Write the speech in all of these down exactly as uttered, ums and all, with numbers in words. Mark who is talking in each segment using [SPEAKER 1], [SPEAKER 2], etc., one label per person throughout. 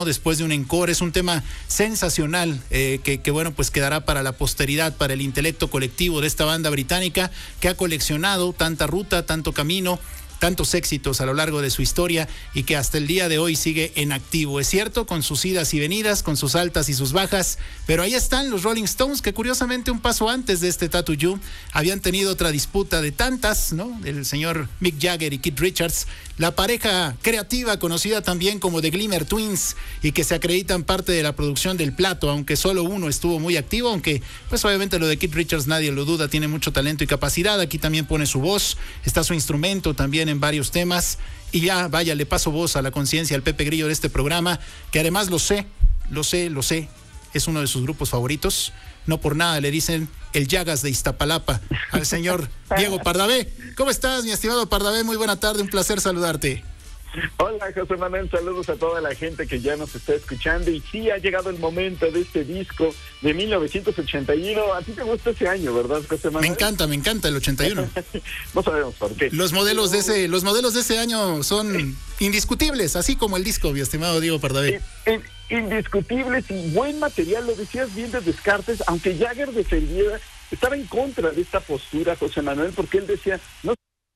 [SPEAKER 1] después de un encore. Es un tema sensacional eh, que, que bueno, pues quedará para la posteridad, para el intelecto colectivo de esta banda británica que ha coleccionado tanta ruta, tanto camino, tantos éxitos a lo largo de su historia y que hasta el día de hoy sigue en activo. Es cierto, con sus idas y venidas, con sus altas y sus bajas, pero ahí están los Rolling Stones, que curiosamente un paso antes de este Tattoo You habían tenido otra disputa de tantas, ¿no? El señor Mick Jagger y Keith Richards, la pareja creativa conocida también como The Glimmer Twins, y que se acreditan parte de la producción del plato, aunque solo uno estuvo muy activo, aunque pues obviamente lo de Keith Richards nadie lo duda, tiene mucho talento y capacidad. Aquí también pone su voz, está su instrumento también en varios temas. Y ya, vaya, le paso voz a la conciencia, al Pepe Grillo de este programa, que además lo sé, lo sé, lo sé, es uno de sus grupos favoritos. No por nada le dicen el Llagas de Iztapalapa al señor Diego Pardavé. ¿Cómo estás, mi estimado Pardavé? Muy buena tarde, un placer saludarte.
[SPEAKER 2] Hola, José Manuel, saludos a toda la gente que ya nos está escuchando. Y sí, ha llegado el momento de este disco de mil novecientos ochenta y uno. A ti te gusta ese año, ¿verdad, José Manuel?
[SPEAKER 1] Me encanta, me encanta el ochenta y uno.
[SPEAKER 2] No sabemos por qué.
[SPEAKER 1] Los modelos de ese, los modelos de ese año son indiscutibles, así como el disco, mi estimado Diego Pardavé.
[SPEAKER 2] En, en, indiscutibles y buen material, lo decías bien de Descartes, aunque Jagger defendía, estaba en contra de esta postura, José Manuel, porque él decía, no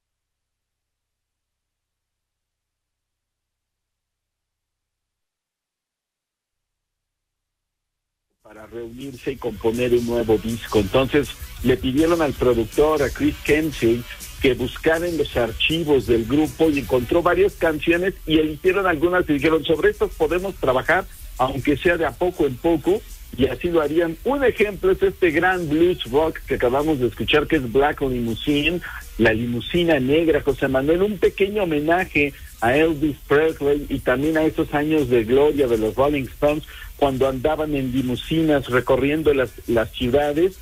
[SPEAKER 2] para reunirse y componer un nuevo disco. Entonces le pidieron al productor, a Chris Kensey, que buscara en los archivos del grupo y encontró varias canciones y eligieron algunas y dijeron, sobre estas podemos trabajar, aunque sea de a poco en poco, y así lo harían. Un ejemplo es este gran blues rock que acabamos de escuchar, que es Black Limousine, la limusina negra, José Manuel, un pequeño homenaje a Elvis Presley y también a esos años de gloria de los Rolling Stones, cuando andaban en limusinas recorriendo las, las ciudades,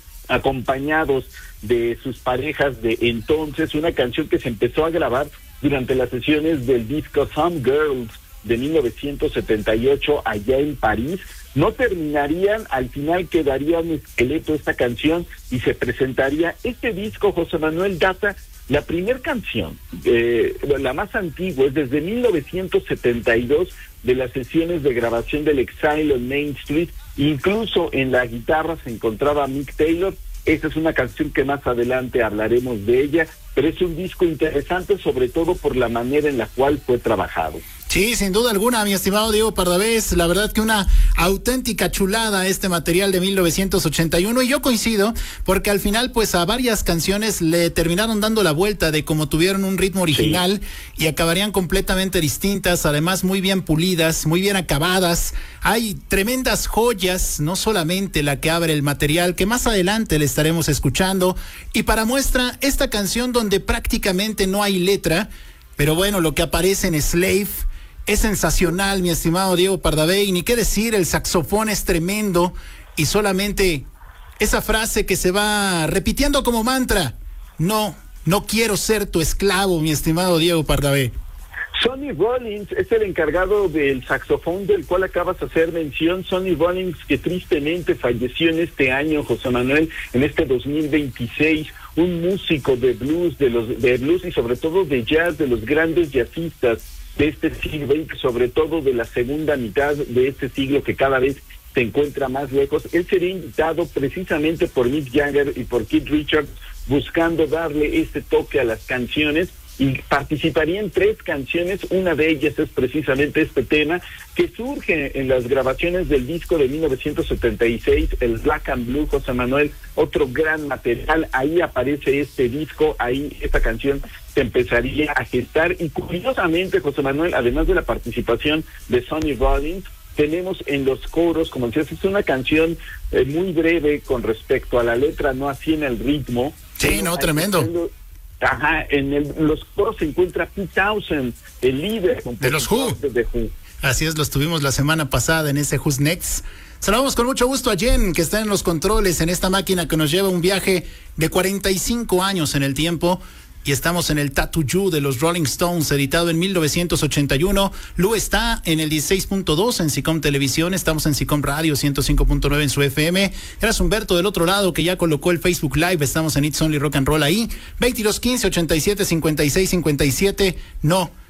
[SPEAKER 2] acompañados de sus parejas de entonces. Una canción que se empezó a grabar durante las sesiones del disco Some Girls de mil novecientos setenta y ocho allá en París. No terminarían, al final quedaría un esqueleto esta canción y se presentaría. Este disco, José Manuel, data, la primera canción, eh, la más antigua, es desde mil novecientos setenta y dos, de las sesiones de grabación del Exile on Main Street. Incluso en la guitarra se encontraba Mick Taylor. Esta es una canción que más adelante hablaremos de ella, pero es un disco interesante, sobre todo por la manera en la cual fue trabajado.
[SPEAKER 1] Sí, sin duda alguna, mi estimado Diego Pardavé, la verdad que una auténtica chulada este material de mil novecientos ochenta y uno, y yo coincido, porque al final pues a varias canciones le terminaron dando la vuelta de cómo tuvieron un ritmo original, sí, y acabarían completamente distintas, además muy bien pulidas, muy bien acabadas. Hay tremendas joyas, no solamente la que abre el material, que más adelante le estaremos escuchando, y para muestra esta canción donde prácticamente no hay letra, pero bueno, lo que aparece en Slave es sensacional, mi estimado Diego Pardavé, y ni qué decir, el saxofón es tremendo, y solamente esa frase que se va repitiendo como mantra: no, no quiero ser tu esclavo, mi estimado Diego Pardavé.
[SPEAKER 2] Sonny Rollins es el encargado del saxofón del cual acabas de hacer mención. Sonny Rollins, que tristemente falleció en este año, José Manuel, en este dos mil veintiséis, un músico de blues, de los de blues y sobre todo de jazz, de los grandes jazzistas de este siglo, y sobre todo de la segunda mitad de este siglo, que cada vez se encuentra más lejos. Él sería invitado precisamente por Mick Jagger y por Keith Richards, buscando darle este toque a las canciones, y participaría en tres canciones. Una de ellas es precisamente este tema, que surge en las grabaciones del disco de mil novecientos setenta y seis, el Black and Blue, José Manuel, otro gran material. Ahí aparece este disco, ahí esta canción se empezaría a gestar, y curiosamente, José Manuel, además de la participación de Sonny Rollins, tenemos en los coros, como decías, es una canción eh, muy breve con respecto a la letra, no así en el ritmo.
[SPEAKER 1] Sí, no, tremendo.
[SPEAKER 2] Tengo, Ajá, en el, los coros se encuentra Pete Townshend, el líder
[SPEAKER 1] de los Who.
[SPEAKER 2] De The Who.
[SPEAKER 1] Así es, los tuvimos la semana pasada en ese Who's Next. Saludamos con mucho gusto a Jen, que está en los controles en esta máquina que nos lleva un viaje de cuarenta y cinco años en el tiempo. Y estamos en el Tattoo You de los Rolling Stones, editado en mil novecientos ochenta y uno. Lu está en el dieciséis punto dos en SICOM Televisión, estamos en SICOM Radio ciento cinco punto nueve en su F M. Gracias Humberto del otro lado, que ya colocó el Facebook Live, estamos en It's Only Rock and Roll ahí. veintidós quince ochenta y siete cincuenta y seis cincuenta y siete. No,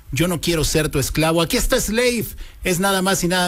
[SPEAKER 1] yo no quiero ser tu esclavo. Aquí está Slave, es nada más y nada